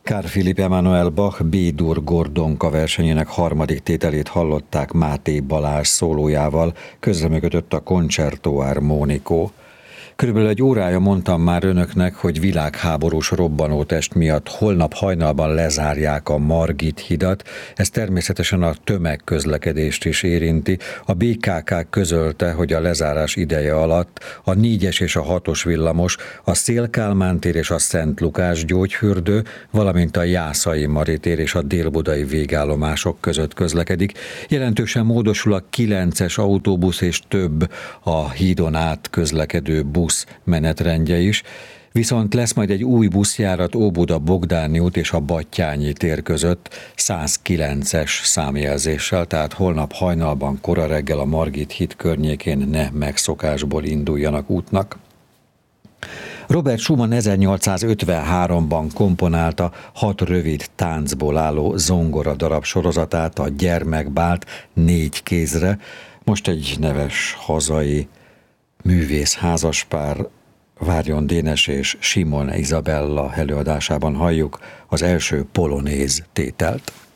Carl Philipp Emanuel Bach B-dur Gordonka versenyének harmadik tételét hallották Máté Balázs szólójával, közreműködött a Concerto Armonico. Körülbelül egy órája mondtam már önöknek, hogy világháborús robbanótest miatt holnap hajnalban lezárják a Margit hidat. Ez természetesen a tömegközlekedést is érinti. A BKK közölte, hogy a lezárás ideje alatt a 4-es és a 6-os villamos, a Széll-Kálmán tér és a Szent Lukács gyógyfürdő, valamint a Jászai Mari tér és a délbudai végállomások között közlekedik. Jelentősen módosul a 9-es autóbusz és több a hídon át közlekedő busz menetrendje is, viszont lesz majd egy új buszjárat Óbuda-Bogdáni út és a Battyányi tér között 109-es számjelzéssel, tehát holnap hajnalban kora reggel a Margit híd környékén ne megszokásból induljanak útnak. Robert Schumann 1853-ban komponálta 6 rövid táncból álló zongora darab sorozatát, a Gyermekbált 4 kézre. Most egy neves hazai művész házaspár, Várjon Dénes és Simon Izabella előadásában halljuk az első polonéz tételt.